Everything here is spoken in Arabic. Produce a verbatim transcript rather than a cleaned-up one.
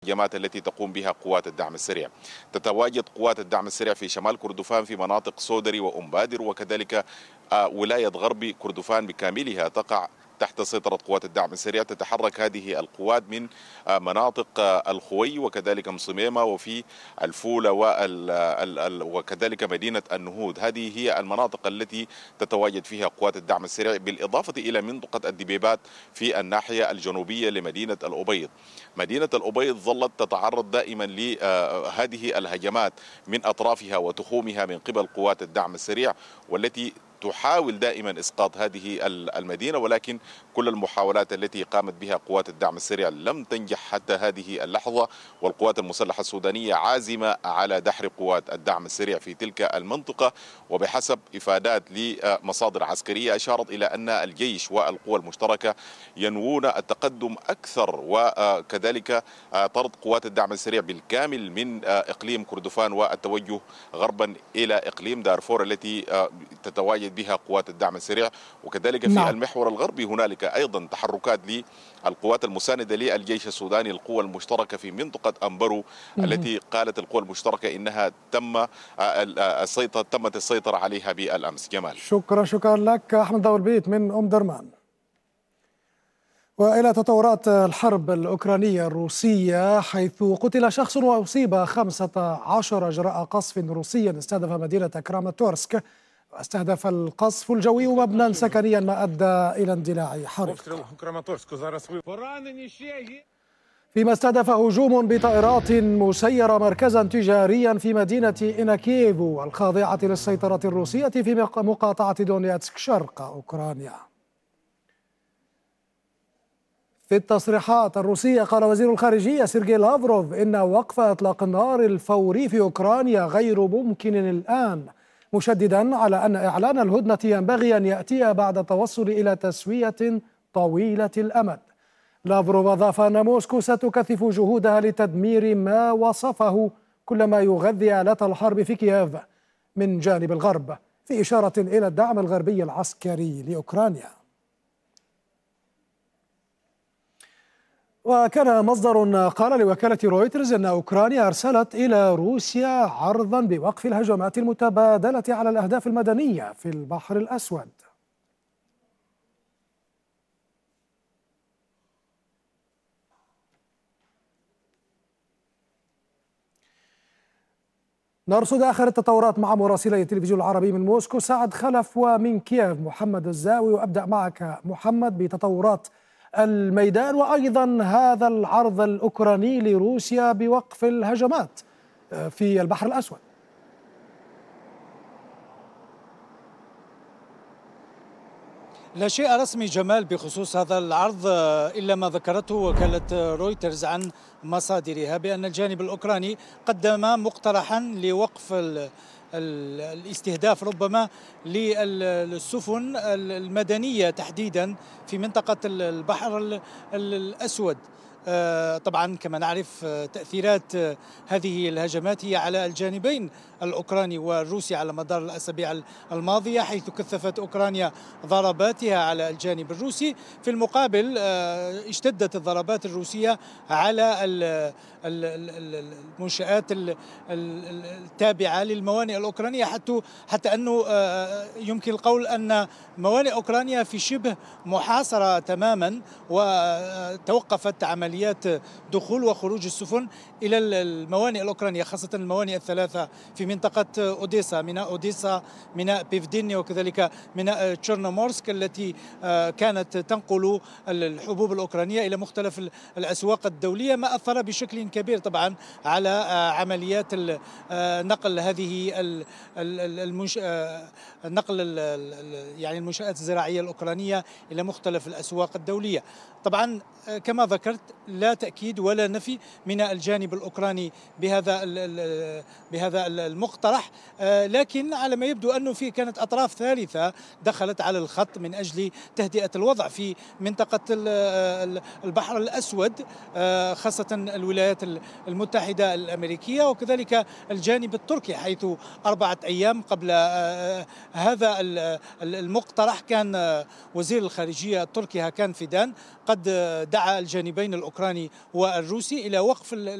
الهجمات التي تقوم بها قوات الدعم السريع. تتواجد قوات الدعم السريع في شمال كردفان في مناطق سودري وأمبادر، وكذلك ولاية غرب كردفان بكاملها تقع تحت سيطرة قوات الدعم السريع. تتحرك هذه القوات من مناطق الخوي وكذلك مصميمة وفي الفولة وكذلك مدينة النهود. هذه هي المناطق التي تتواجد فيها قوات الدعم السريع، بالإضافة إلى منطقة الدبيبات في الناحية الجنوبية لمدينة الأبيض. مدينة الأبيض ظلت تتعرض دائما لهذه الهجمات من أطرافها وتخومها من قبل قوات الدعم السريع، والتي تحاول دائما إسقاط هذه المدينة، ولكن كل المحاولات التي قامت بها قوات الدعم السريع لم تنجح حتى هذه اللحظة. والقوات المسلحة السودانية عازمة على دحر قوات الدعم السريع في تلك المنطقة. وبحسب إفادات لمصادر عسكرية أشارت إلى أن الجيش والقوى المشتركة ينوون التقدم أكثر، وكذلك طرد قوات الدعم السريع بالكامل من إقليم كردفان والتوجه غربا إلى إقليم دارفور التي تتواجد بها قوات الدعم السريع. وكذلك في نعم. المحور الغربي هنالك أيضا تحركات للقوات المساندة للجيش السوداني، القوى المشتركة في منطقة أمبرو التي قالت القوى المشتركة إنها تم السيطرة تمت السيطرة عليها بالأمس. جمال، شكرا شكرا لك أحمد ضوء البيت من أم درمان. وإلى تطورات الحرب الأوكرانية الروسية، حيث قتل شخص وأصيب خمسة عشر جراء قصف روسي استهدف مدينة كراماتورسك. واستهدف القصف الجوي مبنى سكنيا ما أدى إلى اندلاع حريق. فيما استهدف هجوم بطائرات مسيرة مركزا تجاريا في مدينة إناكييفو الخاضعة للسيطرة الروسية في مقاطعة دونيتسك شرق أوكرانيا. في التصريحات الروسية قال وزير الخارجية سيرجي لافروف إن وقف إطلاق النار الفوري في أوكرانيا غير ممكن الآن، مشددا على أن إعلان الهدنة ينبغي أن يأتي بعد التوصل إلى تسوية طويلة الأمد. لافروف أضاف أن موسكو ستكثف جهودها لتدمير ما وصفه كل ما يغذي آلات الحرب في كييف من جانب الغرب، في إشارة إلى الدعم الغربي العسكري لأوكرانيا. وكان مصدر قال لوكالة رويترز أن أوكرانيا أرسلت إلى روسيا عرضا بوقف الهجمات المتبادلة على الأهداف المدنية في البحر الأسود. نرصد آخر التطورات مع مراسلي التلفزيون العربي من موسكو سعد خلف، ومن كييف محمد الزاوي. وأبدأ معك محمد بتطورات الميدان وأيضا هذا العرض الأوكراني لروسيا بوقف الهجمات في البحر الأسود. لا شيء رسمي جمال بخصوص هذا العرض إلا ما ذكرته وكالة رويترز عن مصادرها بأن الجانب الأوكراني قدم مقترحا لوقف الاستهداف ربما للسفن المدنية تحديدا في منطقة البحر الأسود. طبعا كما نعرف تأثيرات هذه الهجمات هي على الجانبين الأوكراني والروسي على مدار الأسابيع الماضية، حيث كثفت أوكرانيا ضرباتها على الجانب الروسي. في المقابل اشتدت الضربات الروسية على المنشآت التابعة للموانئ الأوكرانية، حتى حتى أنه يمكن القول أن موانئ أوكرانيا في شبه محاصرة تماما، وتوقفت عمليات دخول وخروج السفن إلى الموانئ الأوكرانية، خاصة الموانئ الثلاثة في منطقة أوديسا، ميناء أوديسا، ميناء بيفديني، وكذلك ميناء تشيرنومورسك التي كانت تنقل الحبوب الأوكرانية إلى مختلف الأسواق الدولية، ما أثر بشكل كبير طبعا على عمليات نقل هذه المنش... نقل يعني المنشآت الزراعية الأوكرانية إلى مختلف الأسواق الدولية. طبعا كما ذكرت لا تأكيد ولا نفي من الجانب الأوكراني بهذا بهذا المقترح، لكن على ما يبدو أنه في كانت أطراف ثالثة دخلت على الخط من أجل تهدئة الوضع في منطقة البحر الأسود، خاصة الولايات المتحدة الأمريكية وكذلك الجانب التركي، حيث أربعة أيام قبل هذا المقترح كان وزير الخارجية التركي هاكان فيدان قد دعا الجانبين الأوكرانيين الأوكراني والروسي إلى وقف